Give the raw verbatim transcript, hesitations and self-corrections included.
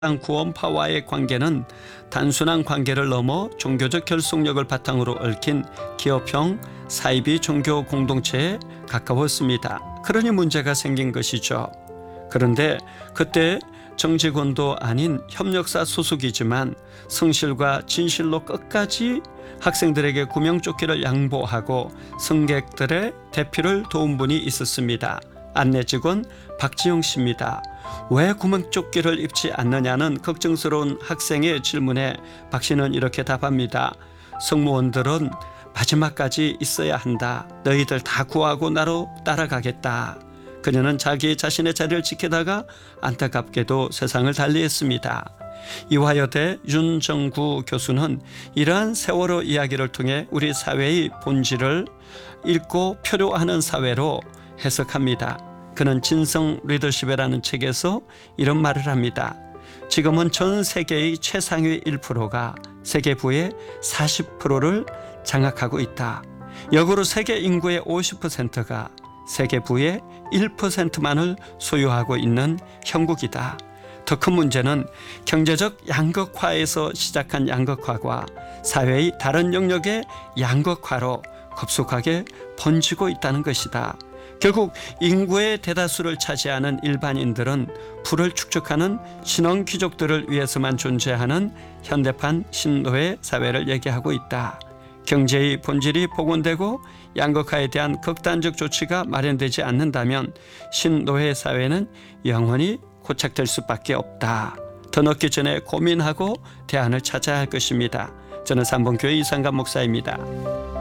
구원파와의 관계는 단순한 관계를 넘어 종교적 결속력을 바탕으로 얽힌 기업형 사이비 종교 공동체에 가까웠습니다. 그러니 문제가 생긴 것이죠. 그런데 그때 정직원도 아닌 협력사 소속이지만 성실과 진실로 끝까지 학생들에게 구명조끼를 양보하고 승객들의 대피를 도운 분이 있었습니다. 안내직원 박지영 씨입니다. 왜 구명조끼를 입지 않느냐는 걱정스러운 학생의 질문에 박 씨는 이렇게 답합니다. 승무원들은 마지막까지 있어야 한다. 너희들 다 구하고 나로 따라가겠다. 그녀는 자기 자신의 자리를 지키다가 안타깝게도 세상을 달리했습니다. 이화여대 윤정구 교수는 이러한 세월호 이야기를 통해 우리 사회의 본질을 읽고 표류하는 사회로 해석합니다. 그는 진성 리더십이라는 책에서 이런 말을 합니다. 지금은 전 세계의 최상위 일 퍼센트가 세계 부의 사십 퍼센트를 장악하고 있다. 역으로 세계 인구의 오십 퍼센트가 세계 부의 일 퍼센트만을 소유하고 있는 형국이다. 더 큰 문제는 경제적 양극화에서 시작한 양극화가 사회의 다른 영역의 양극화로 급속하게 번지고 있다는 것이다. 결국 인구의 대다수를 차지하는 일반인들은 부를 축적하는 신흥 귀족들을 위해서만 존재하는 현대판 신노예 사회를 얘기하고 있다. 경제의 본질이 복원되고 양극화에 대한 극단적 조치가 마련되지 않는다면 신노예 사회는 영원히 고착될 수밖에 없다. 더 늦기 전에 고민하고 대안을 찾아야 할 것입니다. 저는 삼봉교회 이상감 목사입니다.